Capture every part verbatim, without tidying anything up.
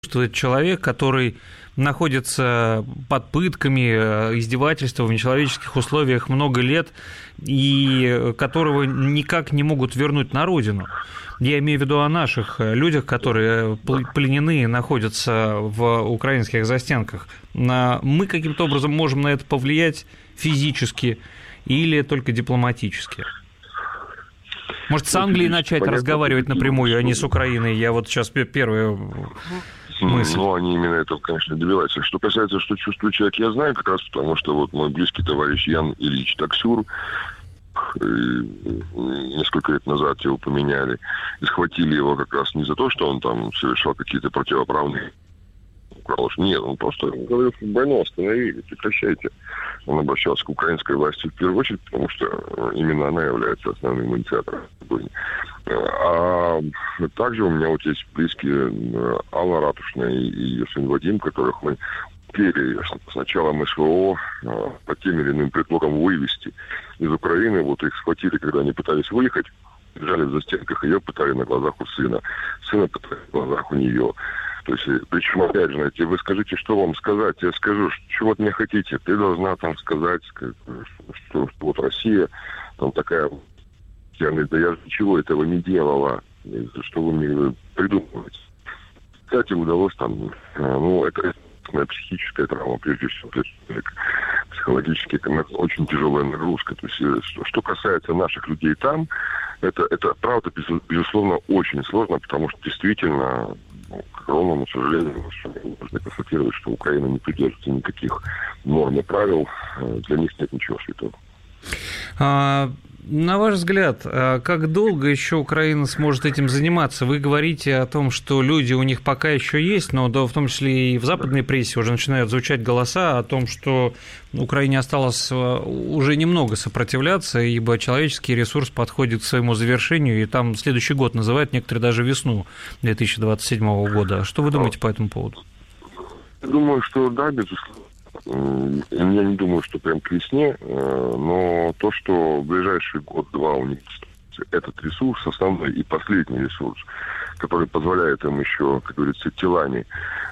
что это человек, который находится под пытками, издевательством в нечеловеческих условиях много лет, и которого никак не могут вернуть на родину. Я имею в виду о наших людях, которые пленены и находятся в украинских застенках. Мы каким-то образом можем на это повлиять физически или только дипломатически? Может, с Англией начать Понятно, разговаривать напрямую, а не с Украиной? Я вот сейчас первая мысль. Ну, они именно этого, конечно, добиваются. Что касается, что чувствует человек, я знаю как раз потому, что вот мой близкий товарищ Ян Ильич Таксюр, несколько лет назад его поменяли, и схватили его как раз не за то, что он там совершал какие-то противоправные... Нет, он просто говорил, что войну остановили, прекращайте. Он обращался к украинской власти в первую очередь, потому что именно она является основным инициатором. А также у меня вот есть близкие Алла Ратушная и ее сын Вадим, которых мы успели с началом СВО по тем или иным предлогам вывести из Украины. Вот их схватили, когда они пытались выехать, держали в застенках, ее пытали на глазах у сына, сына пытали на глазах у нее. То есть, причем, опять же, знаете, вы скажите, что вам сказать, я скажу, чего вы от меня хотите. Ты должна там сказать, что, что, что вот Россия там такая... Я говорю, да я ничего этого не делала. Что вы мне придумываете? Кстати, удалось там... Ну, это психическая травма, прежде всего. Психологически, это очень тяжелая нагрузка. То есть, что, что касается наших людей там, это, это правда, безусловно, очень сложно, потому что действительно... К огромному сожалению, можно констатировать, что Украина не придерживается никаких норм и правил. Для них нет ничего святого. А, на ваш взгляд, как долго еще Украина сможет этим заниматься? Вы говорите о том, что люди у них пока еще есть, но да, в том числе и в западной прессе уже начинают звучать голоса о том, что Украине осталось уже немного сопротивляться, ибо человеческий ресурс подходит к своему завершению, и там следующий год называют некоторые даже весну две тысячи двадцать седьмого года. Что вы думаете по этому поводу? Я думаю, что да, безусловно. Я не думаю, что прям к весне, но то, что в ближайший год-два у них этот ресурс, основной и последний ресурс, который позволяет им еще, как говорится, телами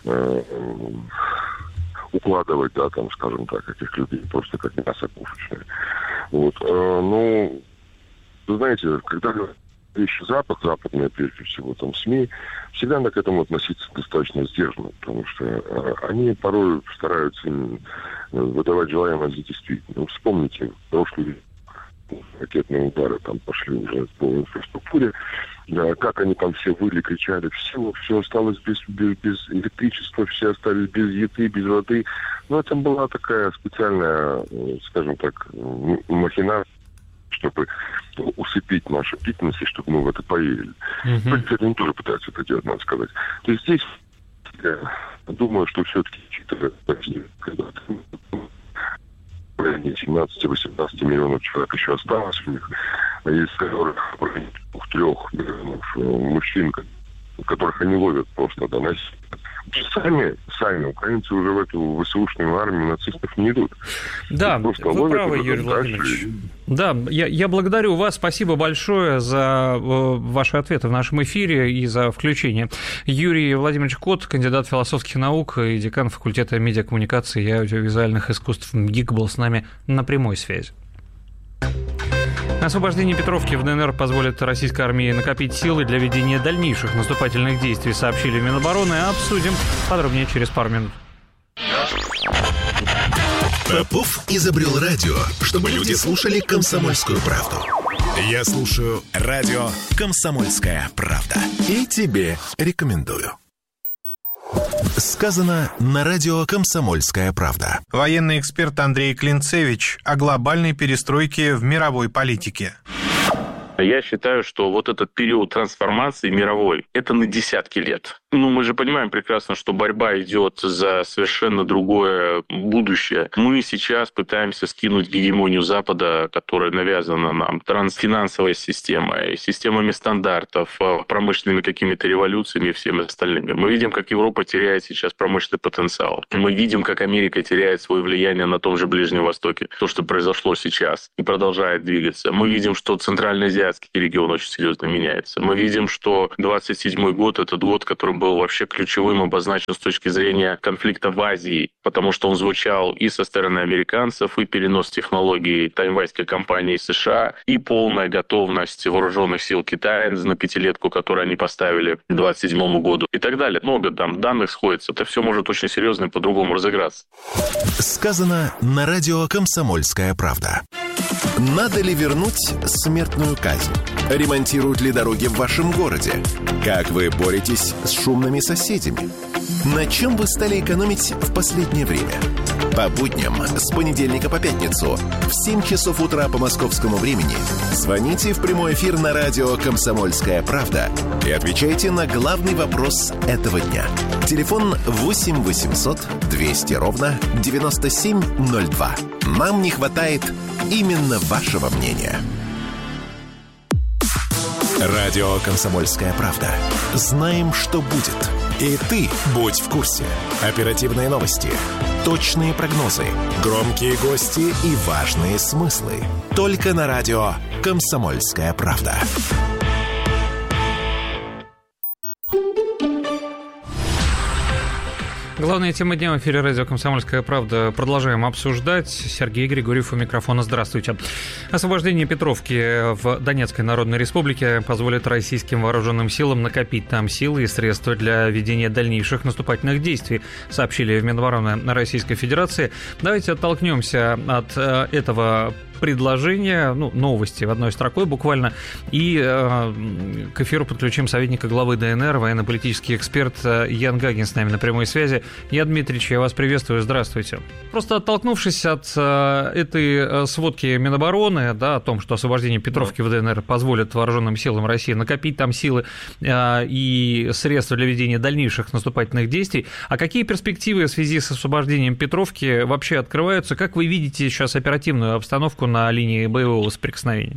укладывать, да, там, скажем так, этих людей просто как мясо кушечное. Вот. Ну, вы знаете, когда вещи Запад, западные, прежде всего, там, СМИ, всегда надо к этому относиться достаточно сдержанно, потому что э, они порой стараются выдавать желаемое за действительно. Вспомните, прошлые ракетные удары там пошли уже по инфраструктуре, да, как они там все выли, кричали, все, все осталось без, без, без электричества, все остались без еды, без воды. Но это была такая специальная, скажем так, махинация, чтобы усыпить нашу бдительность, и чтобы мы в это поверили. Mm-hmm. Они тоже пытаются это делать, надо сказать. То есть здесь я думаю, что все-таки когда-то в районе семнадцать-восемнадцать миллионов человек еще осталось у них, а из которых двух-трех миллионов мужчин, которых они ловят просто до нас. Сами, сами украинцы уже в эту ВСУшную армию нацистов не идут. Да, вы правы, Юрий Владимирович. И... Да, я, я благодарю вас, спасибо большое за ваши ответы в нашем эфире и за включение. Юрий Владимирович Кот, кандидат философских наук и декан факультета медиакоммуникации и аудиовизуальных искусств МГИК, был с нами на прямой связи. Освобождение Петровки в ДНР позволит российской армии накопить силы для ведения дальнейших наступательных действий, сообщили в Минобороны. Обсудим подробнее через пару минут. Попов изобрел радио, чтобы люди слушали «Комсомольскую правду». Я слушаю радио «Комсомольская правда». И тебе рекомендую. Сказано на радио «Комсомольская правда». Военный эксперт Андрей Клинцевич о глобальной перестройке в мировой политике. Я считаю, что вот этот период трансформации мировой, это на десятки лет. Ну, мы же понимаем прекрасно, что борьба идет за совершенно другое будущее. Мы сейчас пытаемся скинуть гегемонию Запада, которая навязана нам трансфинансовой системой, системами стандартов, промышленными какими-то революциями и всеми остальными. Мы видим, как Европа теряет сейчас промышленный потенциал. Мы видим, как Америка теряет свое влияние на том же Ближнем Востоке. То, что произошло сейчас и продолжает двигаться. Мы видим, что Центральная Азия Азиатский регион очень серьезно меняется. Мы видим, что двадцать седьмой год – это год, который был вообще ключевым, обозначен с точки зрения конфликта в Азии, потому что он звучал и со стороны американцев, и перенос технологий тайваньской компании США, и полная готовность вооруженных сил Китая на пятилетку, которую они поставили к двадцать седьмому году, и так далее. Много там данных сходится. Это все может очень серьезно и по-другому разыграться. Сказано на радио «Комсомольская правда». Надо ли вернуть смертную казнь? Ремонтируют ли дороги в вашем городе? Как вы боретесь с шумными соседями? На чем вы стали экономить в последнее время? По будням с понедельника по пятницу в семь часов утра по московскому времени звоните в прямой эфир на радио «Комсомольская правда» и отвечайте на главный вопрос этого дня. Телефон восемь восемьсот двести ровно девяносто семь ноль два. Нам не хватает именно вашего мнения. Радио «Комсомольская правда». Знаем, что будет. И ты будь в курсе. Оперативные новости, точные прогнозы, громкие гости и важные смыслы. Только на радио «Комсомольская правда». Главная тема дня в эфире радио «Комсомольская правда». Продолжаем обсуждать. Сергей Григорьев у микрофона. Здравствуйте. Освобождение Петровки в Донецкой Народной Республике позволит российским вооруженным силам накопить там силы и средства для ведения дальнейших наступательных действий, сообщили в Минобороны Российской Федерации. Давайте оттолкнемся от этого предложения, ну, новости в одной строкой буквально, и э, к эфиру подключим советника главы ДНР, военно-политический эксперт Ян Гагин с нами на прямой связи. Ян Дмитриевич, я вас приветствую, здравствуйте. Просто оттолкнувшись от э, этой сводки Минобороны, да, о том, что освобождение Петровки в ДНР позволит вооруженным силам России накопить там силы э, и средства для ведения дальнейших наступательных действий, а какие перспективы в связи с освобождением Петровки вообще открываются? Как вы видите сейчас оперативную обстановку на линии боевого соприкосновения?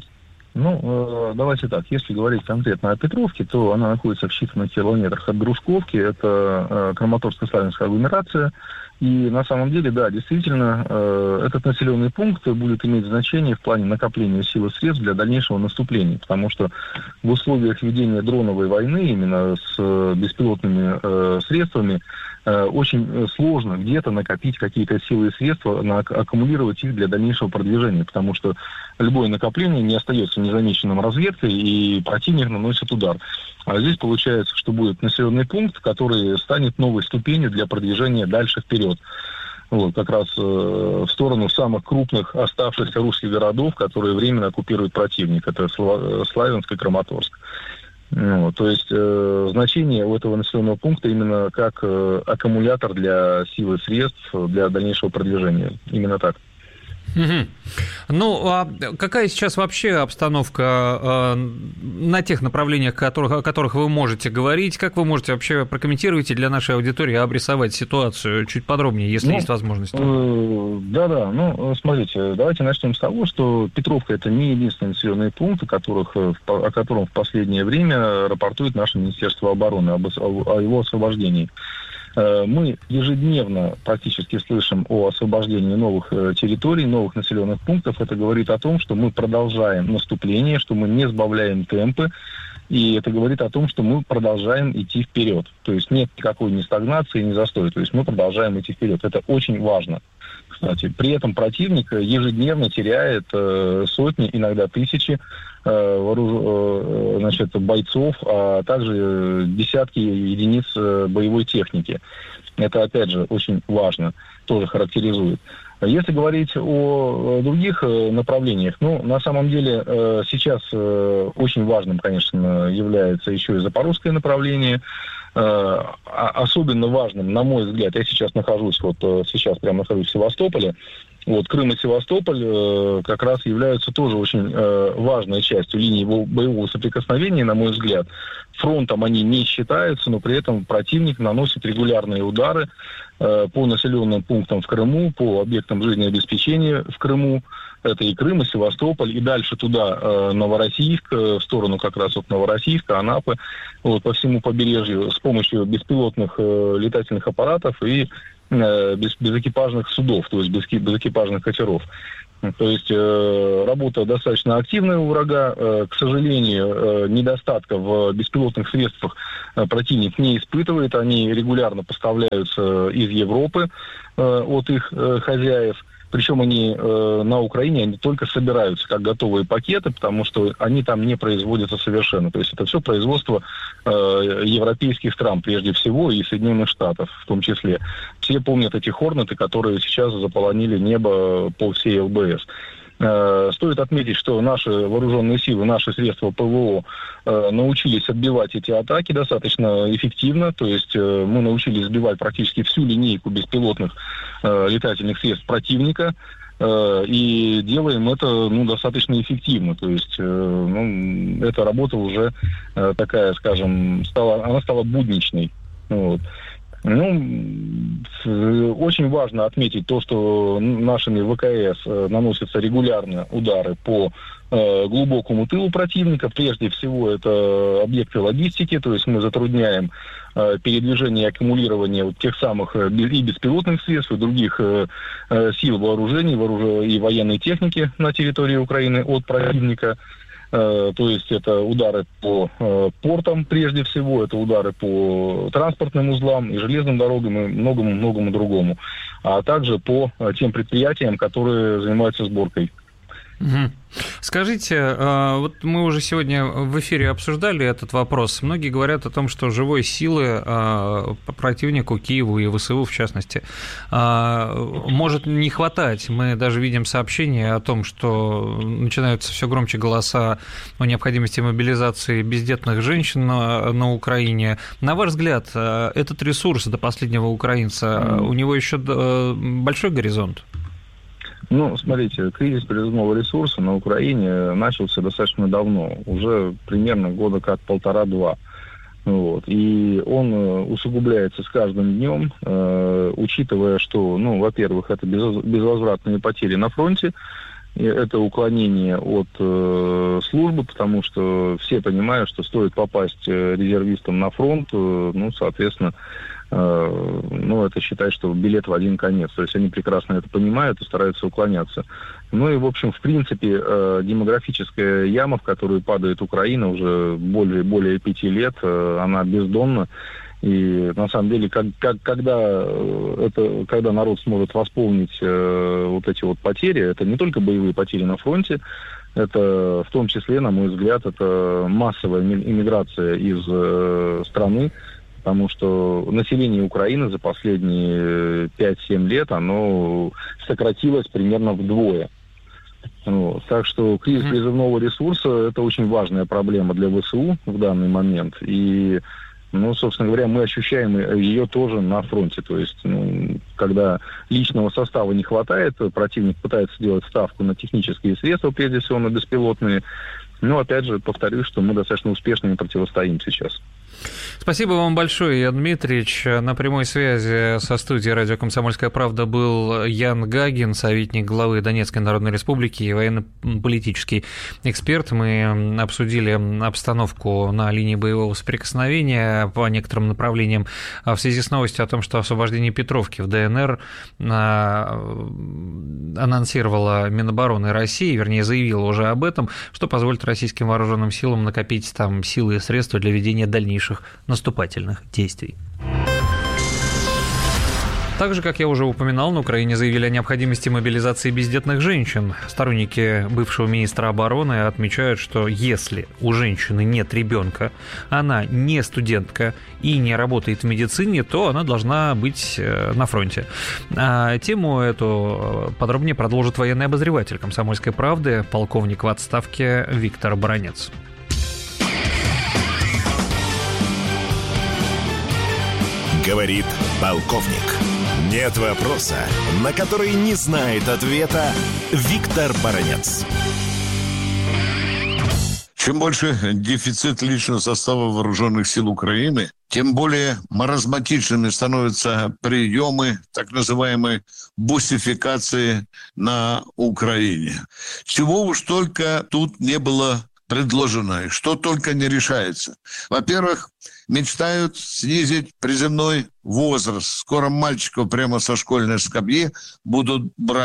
Ну, давайте так, если говорить конкретно о Петровке, то она находится в считанных километрах от Дружковки, это Краматорско-Славянская агломерация, и на самом деле, да, действительно, этот населенный пункт будет иметь значение в плане накопления сил и средств для дальнейшего наступления, потому что в условиях ведения дроновой войны именно с беспилотными средствами очень сложно где-то накопить какие-то силы и средства, аккумулировать их для дальнейшего продвижения, потому что любое накопление не остается незамеченным разведкой, и противник наносит удар. А здесь получается, что будет населенный пункт, который станет новой ступенью для продвижения дальше вперед. Вот, как раз э, в сторону самых крупных оставшихся русских городов, которые временно оккупирует противник. Это Славянск и Краматорск. Ну, то есть э, значение у этого населенного пункта именно как э, аккумулятор для сил и средств для дальнейшего продвижения. Именно так. Угу. Ну, а какая сейчас вообще обстановка э, на тех направлениях, которых, о которых вы можете говорить? Как вы можете вообще прокомментировать и для нашей аудитории обрисовать ситуацию чуть подробнее, если ну, есть возможность? Э, да-да, ну, смотрите, давайте начнем с того, что Петровка – это не единственный населенный пункт, о, которых, о котором в последнее время рапортует наше Министерство обороны об, о его освобождении. Мы ежедневно практически слышим о освобождении новых территорий, новых населенных пунктов. Это говорит о том, что мы продолжаем наступление, что мы не сбавляем темпы. И это говорит о том, что мы продолжаем идти вперед. То есть нет никакой ни стагнации, ни застоя. То есть мы продолжаем идти вперед. Это очень важно. Кстати, при этом противник ежедневно теряет э, сотни, иногда тысячи э, вооруж... э, значит, бойцов, а также десятки единиц э, боевой техники. Это, опять же, очень важно, тоже характеризует. Если говорить о других направлениях, ну, на самом деле, э, сейчас э, очень важным, конечно, является еще и запорожское направление. Особенно важным, на мой взгляд, я сейчас нахожусь, вот сейчас прямо нахожусь в Севастополе, вот Крым и Севастополь как раз являются тоже очень важной частью линии боевого соприкосновения, на мой взгляд. Фронтом они не считаются, но при этом противник наносит регулярные удары по населенным пунктам в Крыму, по объектам жизнеобеспечения в Крыму. Это и Крым, и Севастополь, и дальше туда э, Новороссийск, э, в сторону как раз от Новороссийска, Анапы, вот, по всему побережью с помощью беспилотных э, летательных аппаратов и э, без, безэкипажных судов, то есть без, безэкипажных катеров. То есть э, работа достаточно активная у врага. Э, к сожалению, э, недостатка в беспилотных средствах э, противник не испытывает. Они регулярно поставляются из Европы э, от их э, хозяев. Причем они э, на Украине они только собираются как готовые пакеты, потому что они там не производятся совершенно. То есть это все производство э, европейских стран прежде всего и Соединенных Штатов в том числе. Все помнят эти «Хорнеты», которые сейчас заполонили небо по всей ЛБС. Стоит отметить, что наши вооруженные силы, наши средства ПВО э, научились отбивать эти атаки достаточно эффективно. То есть э, мы научились сбивать практически всю линейку беспилотных э, летательных средств противника. Э, и делаем это ну, достаточно эффективно. То есть э, ну, эта работа уже э, такая, скажем, стала, она стала будничной. Вот. Ну, очень важно отметить то, что нашими ВКС наносятся регулярно удары по э, глубокому тылу противника. Прежде всего, это объекты логистики, то есть мы затрудняем э, передвижение и аккумулирование вот тех самых э, и беспилотных средств, и других э, э, сил вооружений вооруж... и военной техники на территории Украины от противника. То есть это удары по э, портам прежде всего, это удары по транспортным узлам и железным дорогам и многому-многому другому, а также по э, тем предприятиям, которые занимаются сборкой. Угу. Скажите, вот мы уже сегодня в эфире обсуждали этот вопрос. Многие говорят о том, что живой силы противнику, Киеву и ВСУ в частности, может не хватать. Мы даже видим сообщения о том, что начинаются все громче голоса о необходимости мобилизации бездетных женщин на, на Украине. На ваш взгляд, этот ресурс до последнего украинца, у него еще большой горизонт? Ну, смотрите, кризис природного ресурса на Украине начался достаточно давно, уже примерно года как полтора-два. Вот. И он усугубляется с каждым днем, э, учитывая, что, ну, во-первых, это безвозвратные потери на фронте, это уклонение от э, службы, потому что все понимают, что стоит попасть резервистам на фронт, э, ну, соответственно, э, ну, это считать, что билет в один конец. То есть они прекрасно это понимают и стараются уклоняться. Ну и, в общем, в принципе, э, демографическая яма, в которую падает Украина уже более, более пяти лет, э, она бездонна. И на самом деле, как, как, когда, это, когда народ сможет восполнить э, вот эти вот потери, это не только боевые потери на фронте, это в том числе, на мой взгляд, это массовая иммиграция из э, страны, потому что население Украины за последние пять-семь лет, оно сократилось примерно вдвое. Вот. Так что кризис призывного ресурса – это очень важная проблема для ВСУ в данный момент. И ну, собственно говоря, мы ощущаем ее тоже на фронте. То есть, ну, когда личного состава не хватает, противник пытается делать ставку на технические средства, прежде всего на беспилотные. Но, опять же, повторюсь, что мы достаточно успешно им противостоим сейчас. Спасибо вам большое, Ян Дмитриевич. На прямой связи со студией радио «Комсомольская правда» был Ян Гагин, советник главы Донецкой Народной Республики и военно-политический эксперт. Мы обсудили обстановку на линии боевого соприкосновения по некоторым направлениям в связи с новостью о том, что освобождение Петровки в ДНР анонсировала Минобороны России, вернее, заявила уже об этом, что позволит российским вооруженным силам накопить там силы и средства для ведения дальнейших наступательных действий. Также, как я уже упоминал, на Украине заявили о необходимости мобилизации бездетных женщин. Сторонники бывшего министра обороны отмечают, что если у женщины нет ребенка, она не студентка и не работает в медицине, то она должна быть на фронте. А тему эту подробнее продолжит военный обозреватель «Комсомольской правды», полковник в отставке Виктор Баранец. Говорит полковник. Нет вопроса, на который не знает ответа Виктор Баранец. Чем больше дефицит личного состава вооруженных сил Украины, тем более маразматичными становятся приемы так называемой бусификации на Украине. Чего уж только тут не было предложено, что только не решается. Во-первых, мечтают снизить призывной возраст. Скоро мальчиков прямо со школьной скамьи будут брать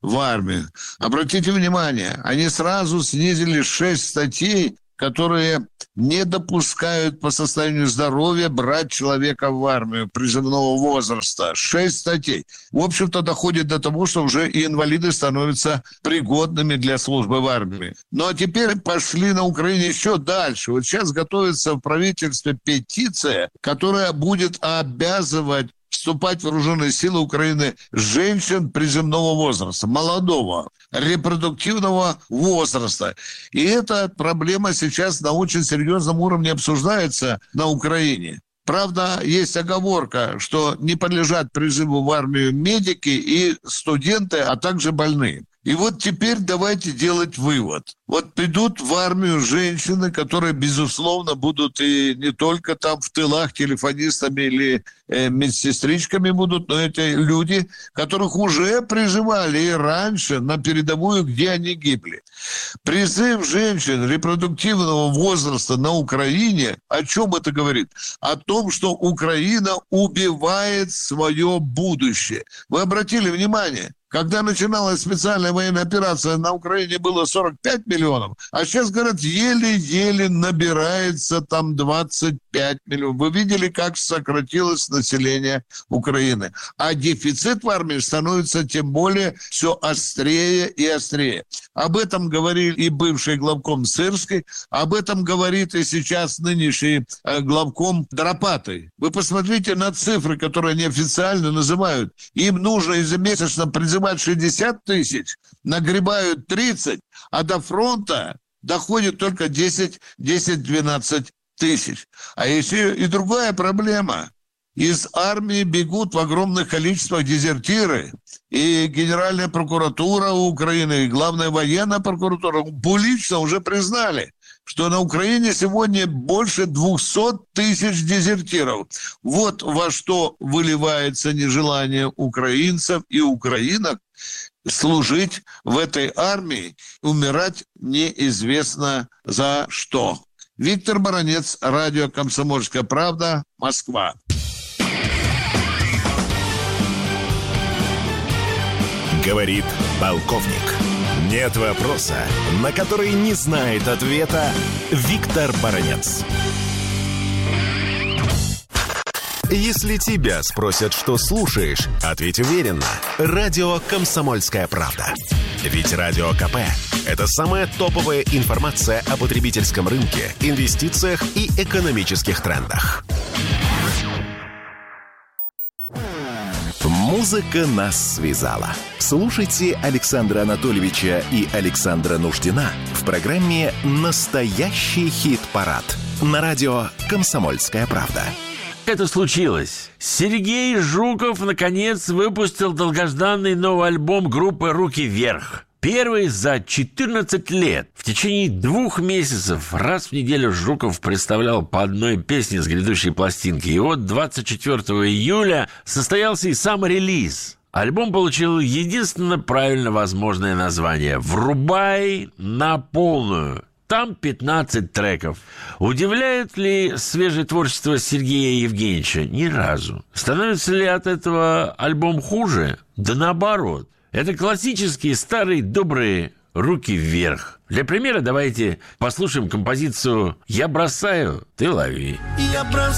в армию. Обратите внимание, они сразу снизили шесть статей, которые не допускают по состоянию здоровья брать человека в армию призывного возраста. Шесть статей. В общем-то, доходит до того, что уже и инвалиды становятся пригодными для службы в армии. Ну, а теперь пошли на Украине еще дальше. Вот сейчас готовится в правительстве петиция, которая будет обязывать вступать в вооруженные силы Украины женщин призывного возраста, молодого, репродуктивного возраста. И эта проблема сейчас на очень серьезном уровне обсуждается на Украине. Правда, есть оговорка, что не подлежат призыву в армию медики и студенты, а также больные. И вот теперь давайте делать вывод. Вот придут в армию женщины, которые, безусловно, будут и не только там в тылах телефонистами или э, медсестричками будут, но это люди, которых уже призывали и раньше на передовую, где они гибли. Призыв женщин репродуктивного возраста на Украине, о чем это говорит? О том, что Украина убивает свое будущее. Вы обратили внимание? Когда начиналась специальная военная операция, на Украине было сорок пять миллионов, а сейчас, говорят, еле-еле набирается там двадцать пять миллионов. Вы видели, как сократилось население Украины. А дефицит в армии становится тем более все острее и острее. Об этом говорил и бывший главком Сырский, об этом говорит и сейчас нынешний главком Дропатый. Вы посмотрите на цифры, которые они официально называют. Им нужно ежемесячно призывать шестьдесят тысяч, нагребают тридцать, а до фронта доходит только десять-двенадцать тысяч. А еще и другая проблема. Из армии бегут в огромных количествах дезертиры. И Генеральная прокуратура Украины, и Главная военная прокуратура публично уже признали, что на Украине сегодня больше двухсот тысяч дезертиров. Вот во что выливается нежелание украинцев и украинок служить в этой армии, умирать неизвестно за что. Виктор Баранец, радио «Комсомольская правда», Москва. Говорит полковник. Нет вопроса, на который не знает ответа Виктор Баранец. Если тебя спросят, что слушаешь, ответь уверенно. Радио «Комсомольская правда». Ведь Радио КП – это самая топовая информация о потребительском рынке, инвестициях и экономических трендах. Музыка нас связала. Слушайте Александра Анатольевича и Александра Нуждина в программе «Настоящий хит-парад» на радио «Комсомольская правда». Это случилось. Сергей Жуков наконец выпустил долгожданный новый альбом группы «Руки вверх». Первый за четырнадцать лет. В течение двух месяцев раз в неделю Жуков представлял по одной песне с грядущей пластинки. И вот двадцать четвёртого июля состоялся и сам релиз. Альбом получил единственно правильно возможное название «Врубай на полную». Там пятнадцать треков. Удивляет ли свежее творчество Сергея Евгеньевича? Ни разу. Становится ли от этого альбом хуже? Да наоборот. Это классические старые добрые «Руки вверх». Для примера давайте послушаем композицию «Я бросаю, ты лови». Я бросаю.